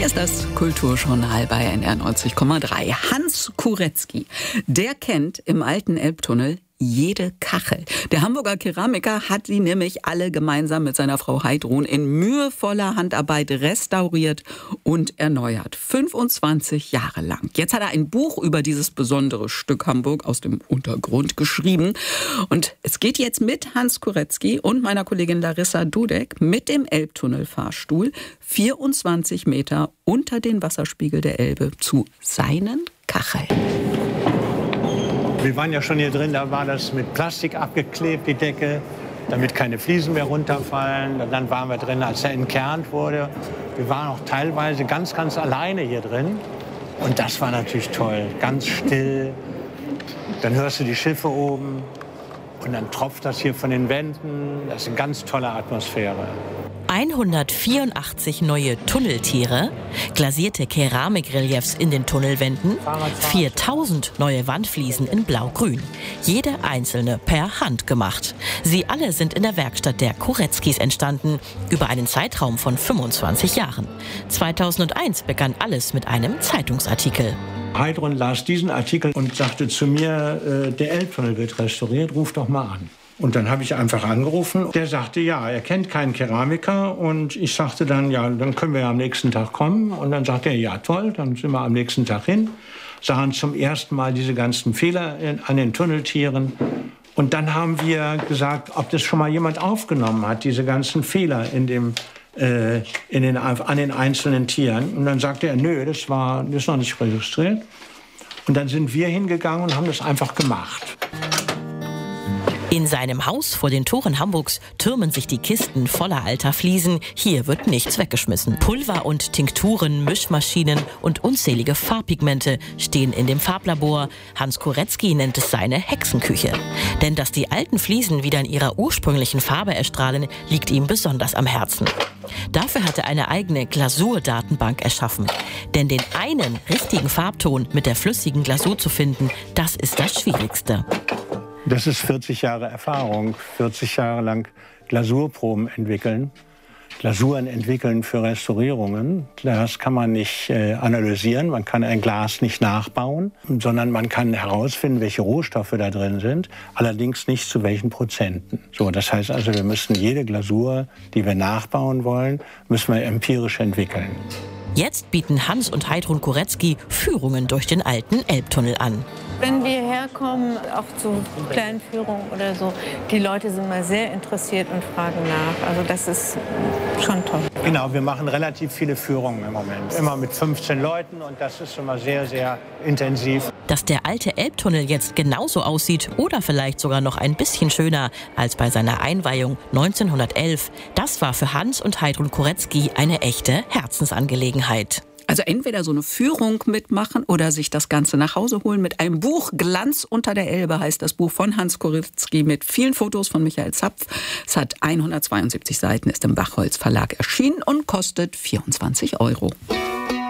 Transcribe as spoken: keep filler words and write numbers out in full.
Hier ist das Kulturjournal bei N R neunzig Komma drei. Hans Kurecki, der kennt im alten Elbtunnel jede Kachel. Der Hamburger Keramiker hat sie nämlich alle gemeinsam mit seiner Frau Heidrun in mühevoller Handarbeit restauriert und erneuert. fünfundzwanzig Jahre lang. Jetzt hat er ein Buch über dieses besondere Stück Hamburg aus dem Untergrund geschrieben. Und es geht jetzt mit Hans Kurecki und meiner Kollegin Larissa Dudek mit dem Elbtunnelfahrstuhl vierundzwanzig Meter unter den Wasserspiegel der Elbe zu seinen Kacheln. Wir waren ja schon hier drin, da war das mit Plastik abgeklebt, die Decke, damit keine Fliesen mehr runterfallen. Dann waren wir drin, als er entkernt wurde. Wir waren auch teilweise ganz, ganz alleine hier drin. Und das war natürlich toll, ganz still. Dann hörst du die Schiffe oben und dann tropft das hier von den Wänden. Das ist eine ganz tolle Atmosphäre. hundertvierundachtzig neue Tunneltiere, glasierte Keramikreliefs in den Tunnelwänden, viertausend neue Wandfliesen in Blau-Grün. Jede einzelne per Hand gemacht. Sie alle sind in der Werkstatt der Kureckis entstanden, über einen Zeitraum von fünfundzwanzig Jahren. zweitausendeins begann alles mit einem Zeitungsartikel. Heidrun las diesen Artikel und sagte zu mir, äh, der Elbtunnel wird restauriert, ruf doch mal an. Und dann habe ich einfach angerufen. Der sagte, ja, er kennt keinen Keramiker. Und ich sagte dann, ja, dann können wir ja am nächsten Tag kommen. Und dann sagte er, ja, toll, dann sind wir am nächsten Tag hin. Sahen zum ersten Mal diese ganzen Fehler in, an den Tunneltieren. Und dann haben wir gesagt, ob das schon mal jemand aufgenommen hat, diese ganzen Fehler in dem, äh, in den, an den einzelnen Tieren. Und dann sagte er, nö, das, war, das ist noch nicht registriert. Und dann sind wir hingegangen und haben das einfach gemacht. In seinem Haus vor den Toren Hamburgs türmen sich die Kisten voller alter Fliesen. Hier wird nichts weggeschmissen. Pulver und Tinkturen, Mischmaschinen und unzählige Farbpigmente stehen in dem Farblabor. Hans Kurecki nennt es seine Hexenküche. Denn dass die alten Fliesen wieder in ihrer ursprünglichen Farbe erstrahlen, liegt ihm besonders am Herzen. Dafür hat er eine eigene Glasurdatenbank erschaffen. Denn den einen richtigen Farbton mit der flüssigen Glasur zu finden, das ist das Schwierigste. Das ist vierzig Jahre Erfahrung, vierzig Jahre lang Glasurproben entwickeln, Glasuren entwickeln für Restaurierungen. Das kann man nicht äh, analysieren, man kann ein Glas nicht nachbauen, sondern man kann herausfinden, welche Rohstoffe da drin sind, allerdings nicht zu welchen Prozenten. So, das heißt also, wir müssen jede Glasur, die wir nachbauen wollen, müssen wir empirisch entwickeln. Jetzt bieten Hans und Heidrun Kurecki Führungen durch den alten Elbtunnel an. Wenn wir herkommen, auch zu kleinen Führungen oder so, die Leute sind mal sehr interessiert und fragen nach. Also das ist schon toll. Genau, wir machen relativ viele Führungen im Moment. Immer mit fünfzehn Leuten und das ist immer sehr, sehr intensiv. Dass der alte Elbtunnel jetzt genauso aussieht oder vielleicht sogar noch ein bisschen schöner als bei seiner Einweihung neunzehnhundertelf, das war für Hans und Heidrun Kurecki eine echte Herzensangelegenheit. Also entweder so eine Führung mitmachen oder sich das Ganze nach Hause holen mit einem Buch. Glanz unter der Elbe heißt das Buch von Hans Kurecki mit vielen Fotos von Michael Zapf. Es hat hundertzweiundsiebzig Seiten, ist im Bachholz Verlag erschienen und kostet vierundzwanzig Euro.